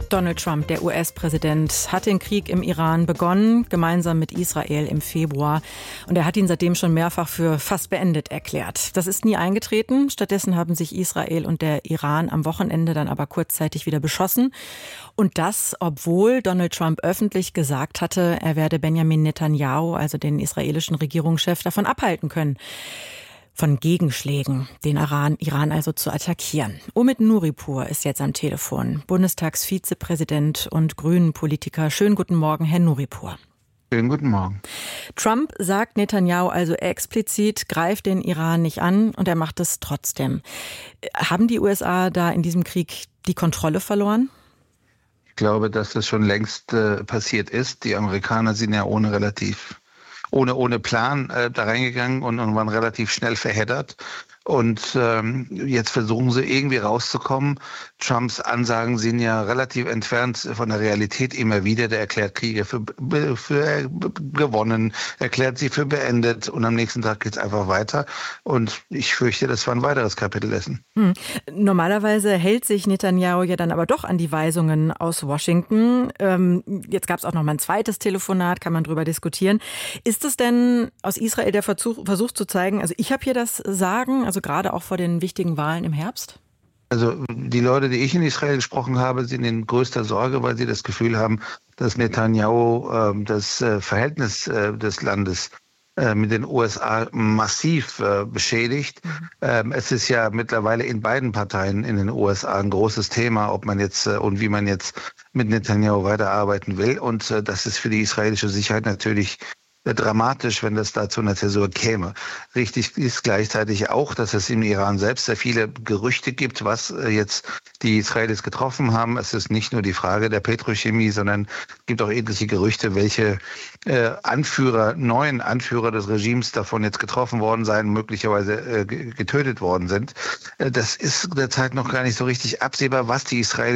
Donald Trump, der US-Präsident, hat den Krieg im Iran begonnen, gemeinsam mit Israel im Februar. Und er hat ihn seitdem schon mehrfach für fast beendet erklärt. Das ist nie eingetreten. Stattdessen haben sich Israel und der Iran am Wochenende dann aber kurzzeitig wieder beschossen. Und das, obwohl Donald Trump öffentlich gesagt hatte, er werde Benjamin Netanyahu, also den israelischen Regierungschef, davon abhalten können, von Gegenschlägen, den Iran also zu attackieren. Omid Nuripur ist jetzt am Telefon, Bundestagsvizepräsident und Grünen-Politiker. Schönen guten Morgen, Herr Nuripur. Schönen guten Morgen. Trump sagt Netanyahu also explizit, greift den Iran nicht an, und er macht es trotzdem. Haben die USA da in diesem Krieg die Kontrolle verloren? Ich glaube, dass das schon längst passiert ist. Die Amerikaner sind ja ohne Plan da reingegangen und waren relativ schnell verheddert. Und jetzt versuchen sie irgendwie rauszukommen. Trumps Ansagen sind ja relativ entfernt von der Realität immer wieder. Der erklärt Kriege für gewonnen, erklärt sie für beendet, und am nächsten Tag geht es einfach weiter. Und ich fürchte, das war ein weiteres Kapitelessen. Normalerweise hält sich Netanyahu ja dann aber doch an die Weisungen aus Washington. Jetzt gab es auch noch mal ein zweites Telefonat, kann man drüber diskutieren. Ist es denn aus Israel der Versuch zu zeigen, also ich habe hier das Sagen, also gerade auch vor den wichtigen Wahlen im Herbst? Also die Leute, die ich in Israel gesprochen habe, sind in größter Sorge, weil sie das Gefühl haben, dass Netanyahu das Verhältnis des Landes mit den USA massiv beschädigt. Es ist ja mittlerweile in beiden Parteien in den USA ein großes Thema, ob man jetzt und wie man jetzt mit Netanyahu weiterarbeiten will. Und das ist für die israelische Sicherheit natürlich dramatisch, wenn das da zu einer Zäsur käme. Richtig ist gleichzeitig auch, dass es im Iran selbst sehr viele Gerüchte gibt, was jetzt die Israelis getroffen haben. Es ist nicht nur die Frage der Petrochemie, sondern es gibt auch etliche Gerüchte, welche neuen Anführer des Regimes davon jetzt getroffen worden seien, möglicherweise getötet worden sind. Das ist derzeit noch gar nicht so richtig absehbar, was die Israelis